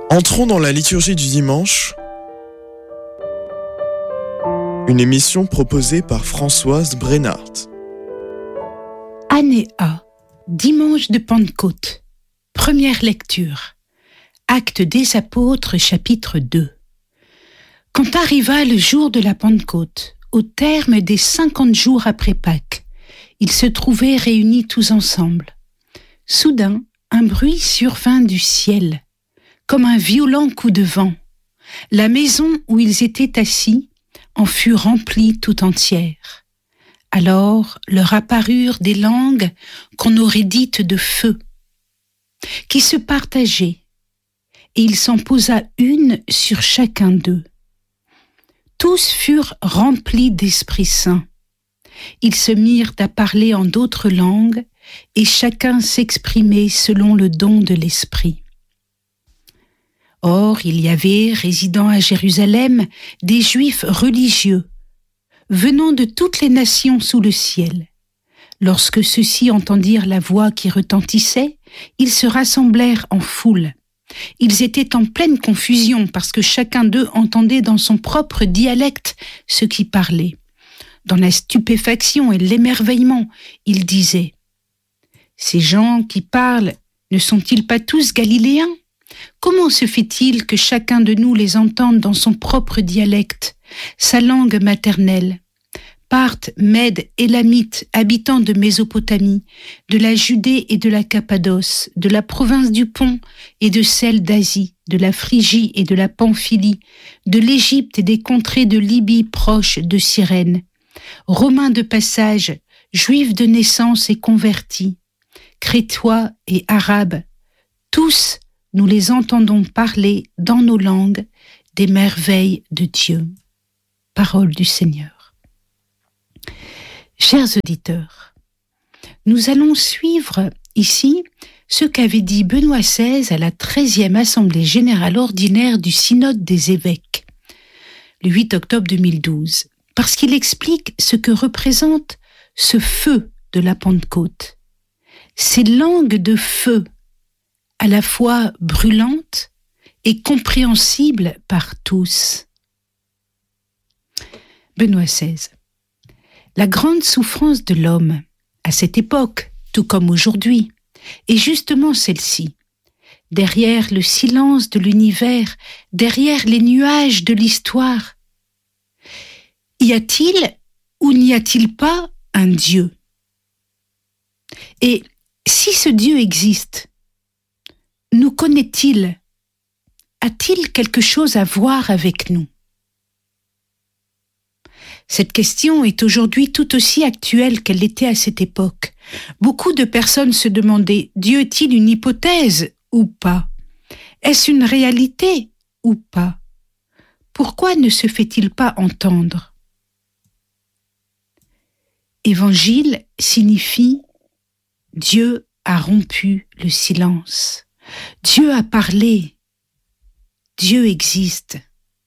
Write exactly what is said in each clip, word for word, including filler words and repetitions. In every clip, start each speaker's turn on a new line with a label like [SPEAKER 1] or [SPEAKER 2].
[SPEAKER 1] Entrons dans la liturgie du dimanche, une émission proposée par Françoise Brennart.
[SPEAKER 2] Année A, dimanche de Pentecôte, première lecture, Actes des Apôtres, chapitre deux. Quand arriva le jour de la Pentecôte, au terme des cinquante jours après Pâques, ils se trouvaient réunis tous ensemble. Soudain, un bruit survint du ciel, comme un violent coup de vent. La maison où ils étaient assis en fut remplie tout entière. Alors leur apparurent des langues qu'on aurait dites de feu, qui se partageaient, et il s'en posa une sur chacun d'eux. Tous furent remplis d'Esprit Saint. Ils se mirent à parler en d'autres langues, et chacun s'exprimait selon le don de l'Esprit. Or, il y avait, résidant à Jérusalem, des Juifs religieux, venant de toutes les nations sous le ciel. Lorsque ceux-ci entendirent la voix qui retentissait, ils se rassemblèrent en foule. Ils étaient en pleine confusion parce que chacun d'eux entendait dans son propre dialecte ce qui parlait. Dans la stupéfaction et l'émerveillement, ils disaient « Ces gens qui parlent ne sont-ils pas tous galiléens ? Comment se fait-il que chacun de nous les entende dans son propre dialecte, sa langue maternelle ? Parthes, Mèdes, Élamites, habitants de Mésopotamie, de la Judée et de la Cappadoce, de la province du Pont et de celle d'Asie, de la Phrygie et de la Pamphylie, de l'Égypte et des contrées de Libye proches de Cyrène, Romains de passage, Juifs de naissance et convertis, Crétois et Arabes, tous nous les entendons parler dans nos langues des merveilles de Dieu. Parole du Seigneur. Chers auditeurs, nous allons suivre ici ce qu'avait dit Benoît seize à la treizième Assemblée générale ordinaire du Synode des évêques, le huit octobre deux mille douze, parce qu'il explique ce que représente ce feu de la Pentecôte. Ces langues de feu, à la fois brûlantes et compréhensibles par tous. Benoît seize. La grande souffrance de l'homme, à cette époque, tout comme aujourd'hui, est justement celle-ci. Derrière le silence de l'univers, derrière les nuages de l'histoire, y a-t-il ou n'y a-t-il pas un Dieu ? Et si ce Dieu existe, nous connaît-il ? A-t-il quelque chose à voir avec nous ? Cette question est aujourd'hui tout aussi actuelle qu'elle l'était à cette époque. Beaucoup de personnes se demandaient, Dieu est-il une hypothèse ou pas ? Est-ce une réalité ou pas ? Pourquoi ne se fait-il pas entendre ? Évangile signifie Dieu a rompu le silence. Dieu a parlé. Dieu existe.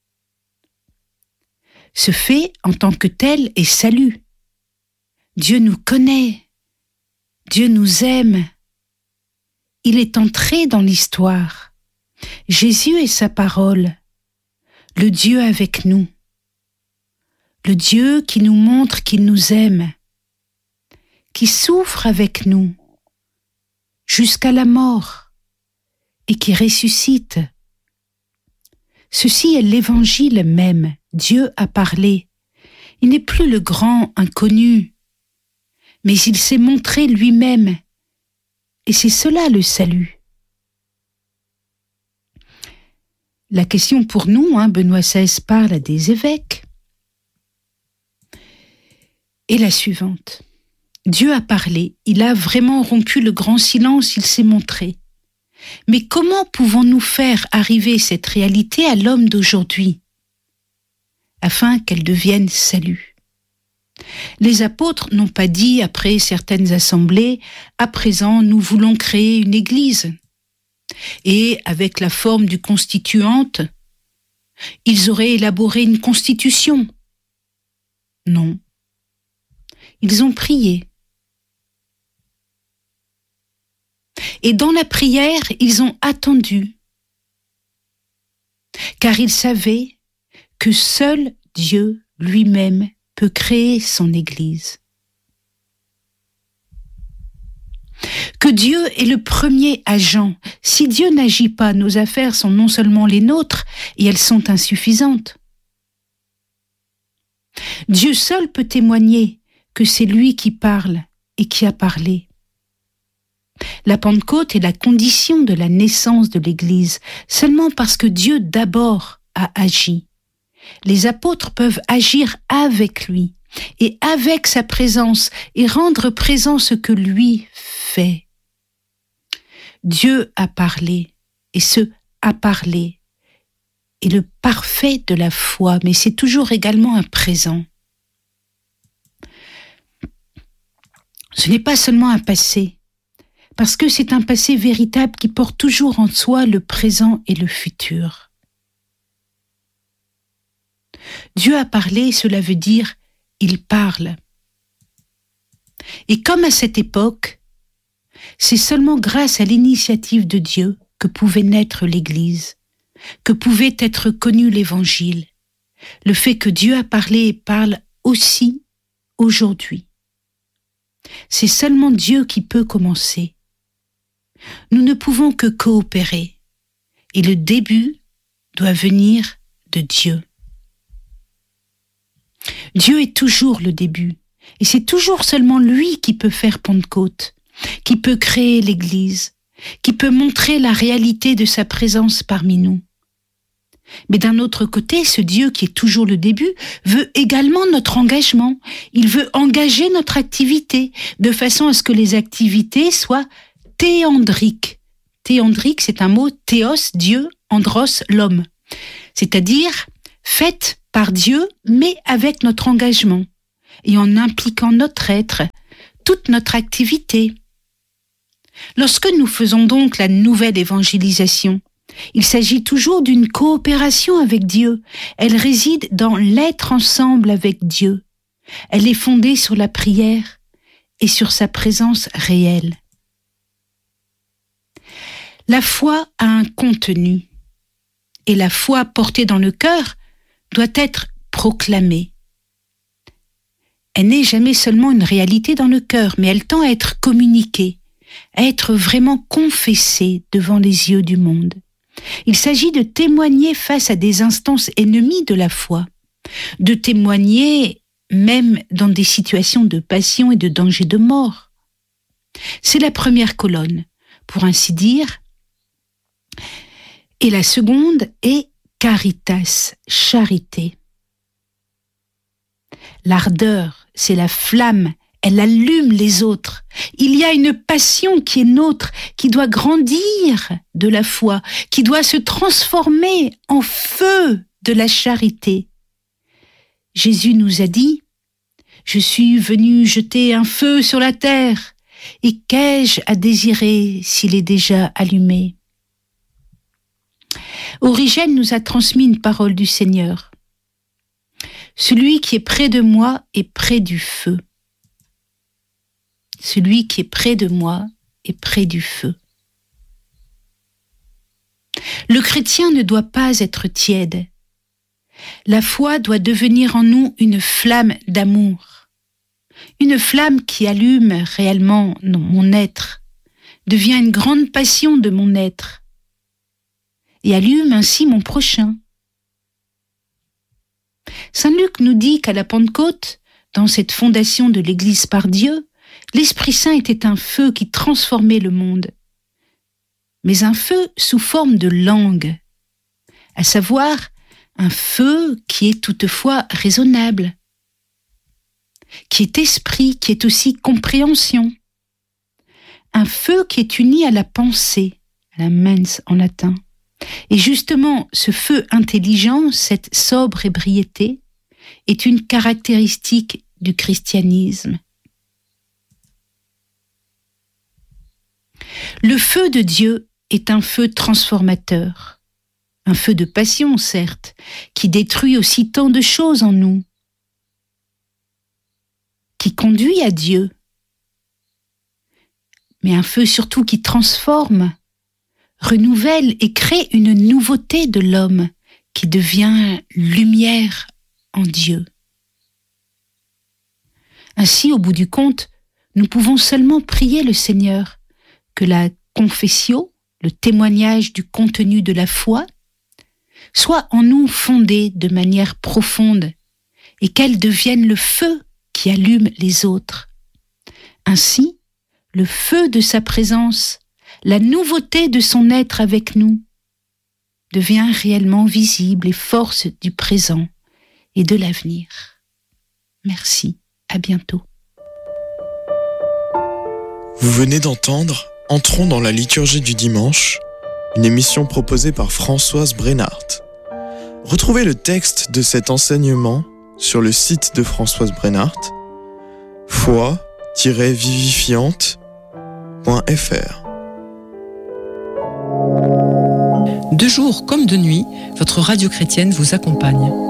[SPEAKER 2] Ce fait, en tant que tel, est salut. Dieu nous connaît. Dieu nous aime. Il est entré dans l'histoire. Jésus est sa parole. Le Dieu avec nous. Le Dieu qui nous montre qu'il nous aime. Qui souffre avec nous jusqu'à la mort et qui ressuscite. Ceci est l'évangile même. Dieu a parlé. Il n'est plus le grand inconnu, mais il s'est montré lui-même. Et c'est cela le salut. La question pour nous, hein, Benoît seize parle à des évêques, est la suivante. Dieu a parlé, il a vraiment rompu le grand silence, il s'est montré. Mais comment pouvons-nous faire arriver cette réalité à l'homme d'aujourd'hui, afin qu'elle devienne salut ? Les apôtres n'ont pas dit, après certaines assemblées, « À présent, nous voulons créer une église ». Et avec la forme du constituante, ils auraient élaboré une constitution. Non. Ils ont prié. Et dans la prière, ils ont attendu. car il savait que seul Dieu lui-même peut créer son Église. Que Dieu est le premier agent. Si Dieu n'agit pas, nos affaires sont non seulement les nôtres, et elles sont insuffisantes. Dieu seul peut témoigner que c'est lui qui parle et qui a parlé. La Pentecôte est la condition de la naissance de l'Église, seulement parce que Dieu d'abord a agi. Les apôtres peuvent agir avec lui et avec sa présence et rendre présent ce que lui fait. Dieu a parlé, et ce « a parlé » est le parfait de la foi, mais c'est toujours également un présent. Ce n'est pas seulement un passé, parce que c'est un passé véritable qui porte toujours en soi le présent et le futur. Dieu a parlé, cela veut dire « il parle ». Et comme à cette époque, c'est seulement grâce à l'initiative de Dieu que pouvait naître l'Église, que pouvait être connu l'Évangile, le fait que Dieu a parlé et parle aussi aujourd'hui. C'est seulement Dieu qui peut commencer. Nous ne pouvons que coopérer, et le début doit venir de Dieu. Dieu est toujours le début, et c'est toujours seulement lui qui peut faire Pentecôte, qui peut créer l'Église, qui peut montrer la réalité de sa présence parmi nous. Mais d'un autre côté, ce Dieu qui est toujours le début veut également notre engagement. Il veut engager notre activité de façon à ce que les activités soient théandriques. Théandrique, c'est un mot théos, Dieu, andros, l'homme. C'est-à-dire faites par Dieu, mais avec notre engagement et en impliquant notre être, toute notre activité. Lorsque nous faisons donc la nouvelle évangélisation, il s'agit toujours d'une coopération avec Dieu. Elle réside dans l'être ensemble avec Dieu. Elle est fondée sur la prière et sur sa présence réelle. La foi a un contenu, et la foi portée dans le cœur doit être proclamée. Elle n'est jamais seulement une réalité dans le cœur, mais elle tend à être communiquée, à être vraiment confessée devant les yeux du monde. Il s'agit de témoigner face à des instances ennemies de la foi, de témoigner même dans des situations de passion et de danger de mort. C'est la première colonne, pour ainsi dire, et la seconde est caritas, charité. L'ardeur, c'est la flamme, elle allume les autres. Il y a une passion qui est nôtre, qui doit grandir de la foi, qui doit se transformer en feu de la charité. Jésus nous a dit « Je suis venu jeter un feu sur la terre, et qu'ai-je à désirer s'il est déjà allumé ?» Origène nous a transmis une parole du Seigneur. « Celui qui est près de moi est près du feu. » Celui qui est près de moi est près du feu. Le chrétien ne doit pas être tiède. La foi doit devenir en nous une flamme d'amour. Une flamme qui allume réellement mon être, devient une grande passion de mon être et allume ainsi mon prochain. Saint Luc nous dit qu'à la Pentecôte, dans cette fondation de l'Église par Dieu, l'Esprit Saint était un feu qui transformait le monde, mais un feu sous forme de langue, à savoir un feu qui est toutefois raisonnable, qui est esprit, qui est aussi compréhension, un feu qui est uni à la pensée, à la mens en latin. Et justement, ce feu intelligent, cette sobre ébriété, est une caractéristique du christianisme. Le feu de Dieu est un feu transformateur, un feu de passion, certes, qui détruit aussi tant de choses en nous, qui conduit à Dieu, mais un feu surtout qui transforme, renouvelle et crée une nouveauté de l'homme, qui devient lumière en Dieu. Ainsi, au bout du compte, nous pouvons seulement prier le Seigneur que la confessio, le témoignage du contenu de la foi, soit en nous fondée de manière profonde et qu'elle devienne le feu qui allume les autres. Ainsi, le feu de sa présence, la nouveauté de son être avec nous, devient réellement visible et force du présent et de l'avenir. Merci, à bientôt.
[SPEAKER 1] Vous venez d'entendre Entrons dans la liturgie du dimanche, une émission proposée par Françoise Brennart. Retrouvez le texte de cet enseignement sur le site de Françoise Brennart, foi tiret vivifiante point f r.
[SPEAKER 3] De jour comme de nuit, votre radio chrétienne vous accompagne.